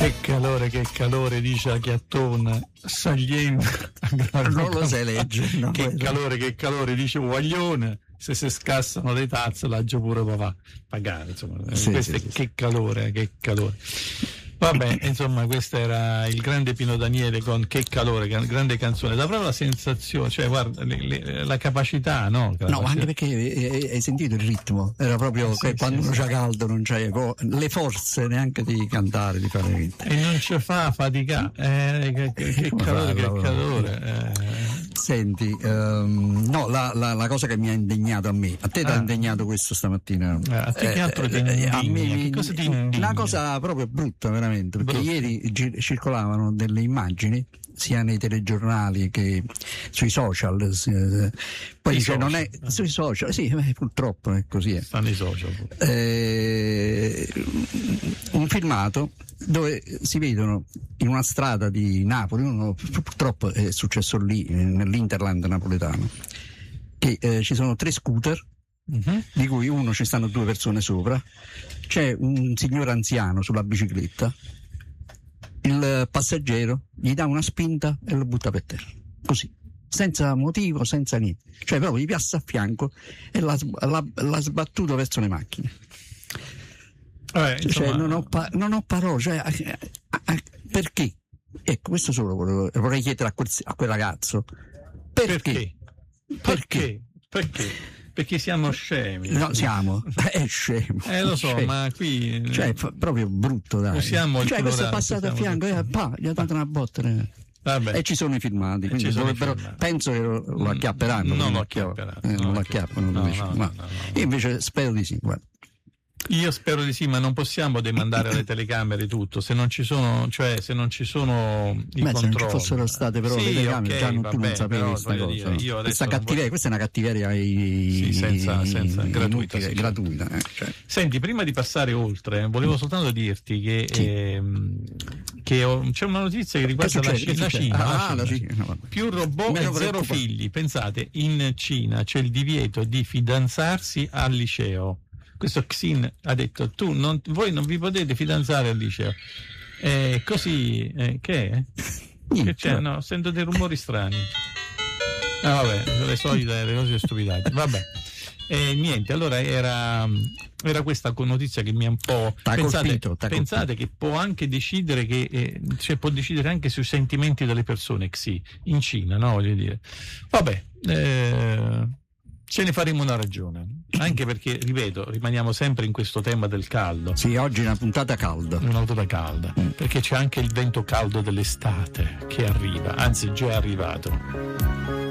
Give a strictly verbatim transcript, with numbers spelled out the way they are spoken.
Che calore, che calore, dice a Chiattone. Sagliente. Non lo sai leggere. No, che vedo. calore, che calore, dice Guaglione. Se si scassano le tazze, l'agio pure papà. Pagare, insomma. Sì, Questo sì, è sì. che calore, che calore. Vabbè, insomma, questo era il grande Pino Daniele con Che calore, can- grande canzone. Da proprio la sensazione, cioè, guarda, le- le- la capacità, no? No, ma anche perché hai, hai sentito il ritmo, era proprio Sì, che quando sì, uno sì. c'ha caldo non c'hai vo- le forze neanche di cantare, di fare niente. E non ci fa fatica. Eh, che, che- che Come calore, fa, che allora? calore. Eh. Senti, ehm, no, la, la, la cosa che mi ha indignato a me, a te ti ha Ah. indignato questo stamattina? Eh, a te che altro ti eh, a indigna? me Che cosa ti indigna? una cosa proprio brutta, veramente, perché Brutta. ieri gi- circolavano delle immagini sia nei telegiornali che sui social, eh, poi I dice, non è social, eh. sui social, sì, eh, purtroppo è così. È. Stanno i social. Eh, un filmato dove si vedono in una strada di Napoli, uno, purtroppo è successo lì nell'Interland napoletano, che eh, ci sono tre scooter Mhm. di cui uno ci stanno due persone sopra, c'è un signore anziano sulla bicicletta, il passeggero gli dà una spinta e lo butta per terra, così, senza motivo, senza niente, cioè proprio gli passa a fianco e l'ha, l'ha, l'ha sbattuto verso le macchine. Vabbè, insomma, Cioè, non ho, pa- non ho parole, cioè, a- a- a- perché? Ecco, questo solo volevo- vorrei chiedere a quel, a quel ragazzo, perché? perché? Perché? Perché? Perché siamo scemi. No, siamo, è scemo. Eh, lo so, Scemo. ma qui Cioè, fa- proprio brutto, dai. Usiamo il cioè, questo è plurale, passato a usiamo fianco, il- eh, pa, gli ha dato una botta. eh. vabbè. E ci sono i filmati, quindi ci sono i dovrebbero, filmati. penso che lo, lo acchiapperanno. Non prima lo o poi. acchiapperanno, Eh, non non lo lo acchiappano, acchiapperanno. dice. No, no, Ma- no, no, no. Io invece spero di sì, guarda. Io spero di sì, ma non possiamo demandare alle telecamere tutto, se non ci sono, cioè se non ci sono i Beh, se controlli. non ci fossero state però Sì, le telecamere, ok, già non, tu vabbè, non sapevi però, questa voglio cosa. dire, no? io adesso Questa non cattiveria, voglio- questa è una cattiveria ai, Sì, senza- senza- ai- gratuita, inutile, sì, gratuita, eh, cioè. Senti, prima di passare oltre, volevo soltanto dirti che, Sì. ehm, che ho- c'è una notizia che riguarda Che la, succede? Ci- Che la succede? Cina. Ah, la la Cina. Cina, no, vabbè. Più robot Meno e zero preoccupante. figli. Pensate, in Cina c'è il divieto di fidanzarsi al liceo. Questo Xin ha detto, tu non, voi non vi potete fidanzare al liceo. Eh, così, eh, che è? Niente, Che c'è? No, sento dei rumori strani. Ah, vabbè, le solite, le solite stupidate. Vabbè. Eh, niente, allora era, era questa notizia che mi ha un po'. T'ha Pensate, colpito, t'ha pensate che può anche decidere che eh, cioè può decidere anche sui sentimenti delle persone, Xi, in Cina, no? Voglio dire. Vabbè, eh, ce ne faremo una ragione. Anche perché, ripeto, rimaniamo sempre in questo tema del caldo. Sì, oggi è una puntata calda. Un'auto calda, perché c'è anche il vento caldo dell'estate che arriva, anzi già è arrivato.